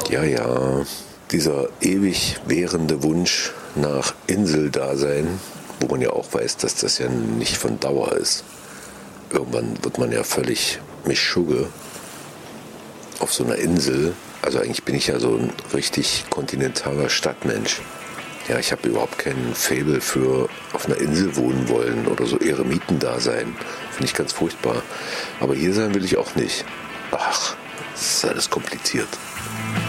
Ja, dieser ewig währende Wunsch nach Inseldasein, wo man ja auch weiß, dass das ja nicht von Dauer ist. Irgendwann wird man ja völlig Mischugge auf so einer Insel. Also eigentlich bin ich ja so ein richtig kontinentaler Stadtmensch. Ja, ich habe überhaupt kein Faible für auf einer Insel wohnen wollen oder so Eremitendasein. Finde ich ganz furchtbar. Aber hier sein will ich auch nicht. Ach, das ist alles kompliziert.